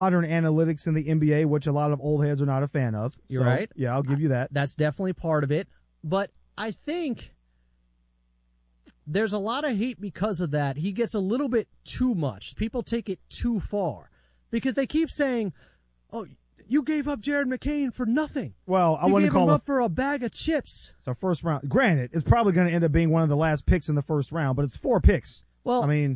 modern analytics in the NBA, which a lot of old heads are not a fan of. You're right. Yeah, I'll give you that. That's definitely part of it. But I think there's a lot of hate because of that. He gets a little bit too much. People take it too far because they keep saying, oh, you gave up Jared McCain for nothing. Well, I you wouldn't gave call him up for a bag of chips. So first round. Granted, it's probably going to end up being one of the last picks in the first round, but it's 4 picks. Well, I mean,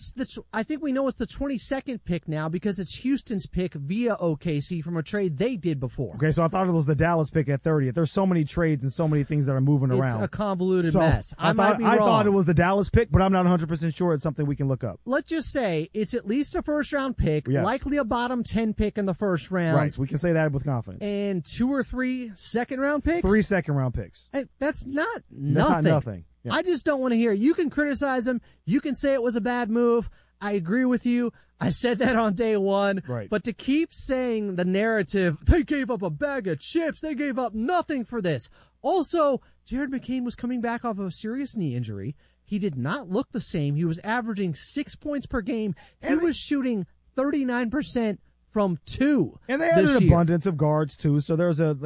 I think we know it's the 22nd pick now because it's Houston's pick via OKC from a trade they did before. Okay, so I thought it was the Dallas pick at 30th. There's so many trades and so many things that are moving around. It's a convoluted mess. I might be wrong. I thought it was the Dallas pick, but I'm not 100% sure. It's something we can look up. Let's just say it's at least a first-round pick, yes. likely a bottom 10 pick in the first round. Right, we can say that with confidence. And 2 or 3 second-round picks? 3 second-round picks. That's not nothing. That's not nothing. Yeah. I just don't want to hear it. You can criticize him. You can say it was a bad move. I agree with you. I said that on day one. Right. But to keep saying the narrative, they gave up a bag of chips. They gave up nothing for this. Also, Jared McCain was coming back off of a serious knee injury. He did not look the same. He was averaging 6 points per game. He was shooting 39% from 2. And they had an abundance of guards too, so there's how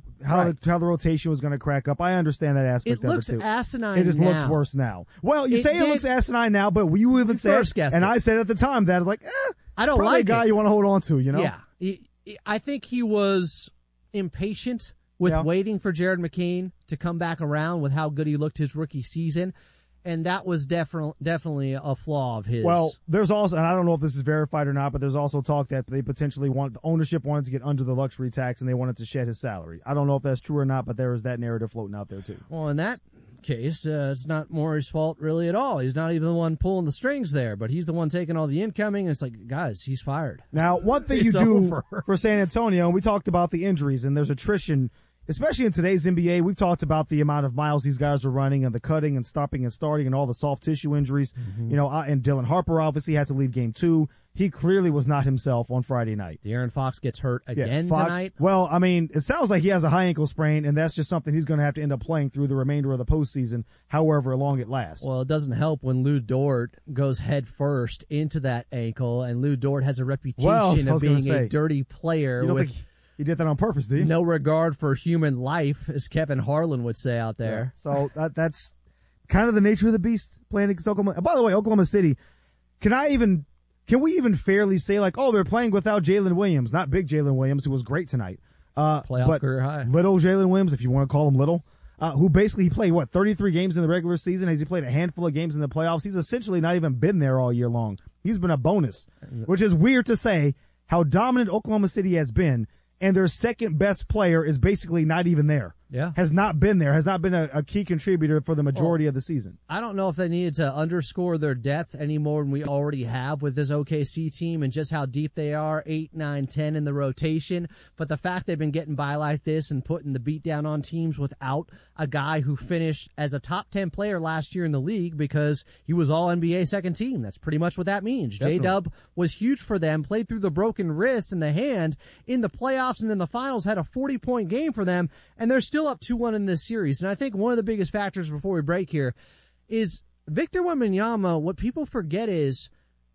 the rotation was going to crack up. I understand that aspect of it too. It looks asinine. It just looks worse now. Well, you say it looks asinine now, but you even said, and I said at the time that like, I don't probably like a guy it. you want to hold on to, you know? Yeah, I think he was impatient with waiting for Jared McCain to come back around with how good he looked his rookie season. And that was definitely a flaw of his. Well, there's also, and I don't know if this is verified or not, but there's also talk that they potentially the ownership wanted to get under the luxury tax and they wanted to shed his salary. I don't know if that's true or not, but there is that narrative floating out there too. Well, in that case, it's not Morey's fault really at all. He's not even the one pulling the strings there, but he's the one taking all the incoming. And it's like, guys, he's fired. Now, one thing you do for San Antonio, and we talked about the injuries, and there's attrition. Especially in today's NBA, we've talked about the amount of miles these guys are running and the cutting and stopping and starting and all the soft tissue injuries. Mm-hmm. You know, and Dylan Harper obviously had to leave game 2. He clearly was not himself on Friday night. De'Aaron Fox gets hurt again tonight. Well, I mean, it sounds like he has a high ankle sprain, and that's just something he's going to have to end up playing through the remainder of the postseason, however long it lasts. Well, it doesn't help when Lou Dort goes head first into that ankle, and Lou Dort has a reputation of being a dirty player with he did that on purpose, did he? No regard for human life, as Kevin Harlan would say out there. Yeah. So that's kind of the nature of the beast playing against Oklahoma. By the way, Oklahoma City, can we even fairly say like, oh, they're playing without Jalen Williams, not big Jalen Williams, who was great tonight. Playoff career high. Little Jalen Williams, if you want to call him little, who basically he played, 33 games in the regular season? Has he played a handful of games in the playoffs? He's essentially not even been there all year long. He's been a bonus, which is weird to say how dominant Oklahoma City has been. And their second best player is basically not even there. Yeah. Has not been there. Has not been a key contributor for the majority of the season. I don't know if they needed to underscore their depth any more than we already have with this OKC team and just how deep they are, 8, 9, 10 in the rotation. But the fact they've been getting by like this and putting the beat down on teams without a guy who finished as a top 10 player last year in the league because he was all NBA second team. That's pretty much what that means. J-Dub was huge for them, played through the broken wrist and the hand in the playoffs and in the finals, had a 40-point game for them, and they're still up 2-1 in this series. And I think one of the biggest factors before we break here is Victor Wembanyama. What people forget is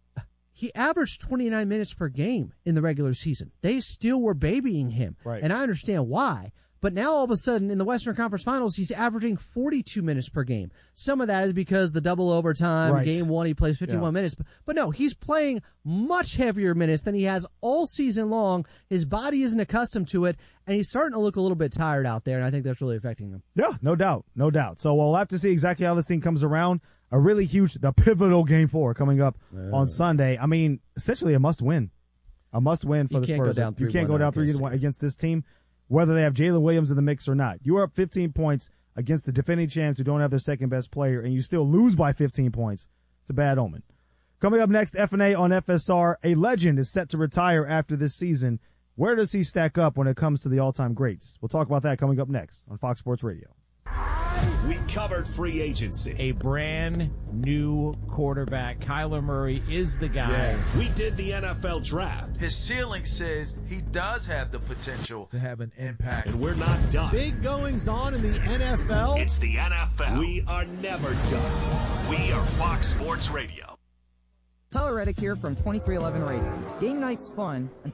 he averaged 29 minutes per game in the regular season. They still were babying him. Right. And I understand why. But now all of a sudden in the Western Conference Finals, he's averaging 42 minutes per game. Some of that is because the double overtime, game 1, he plays 51 minutes. But no, he's playing much heavier minutes than he has all season long. His body isn't accustomed to it, and he's starting to look a little bit tired out there, and I think that's really affecting him. Yeah, no doubt. No doubt. So we'll have to see exactly how this thing comes around. A really huge, the pivotal Game 4 coming up on Sunday. I mean, essentially a must-win. A must-win for the Spurs. You can't go down 3-1 against this team, whether they have Jalen Williams in the mix or not. You are up 15 points against the defending champs who don't have their second-best player, and you still lose by 15 points. It's a bad omen. Coming up next, F&A on FSR. A legend is set to retire after this season. Where does he stack up when it comes to the all-time greats? We'll talk about that coming up next on Fox Sports Radio. We covered free agency. A brand new quarterback. Kyler Murray is the guy. Yeah. We did the NFL draft. His ceiling says he does have the potential to have an impact. And we're not done. Big goings on in the NFL. It's the NFL. We are never done. We are Fox Sports Radio. Tyler Reddick here from 2311 Racing. Game night's fun